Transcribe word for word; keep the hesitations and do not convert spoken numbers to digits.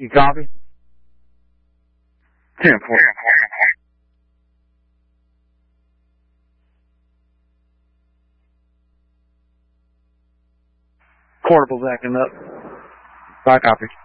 You copy? ten four. Portable's acting up. I copy.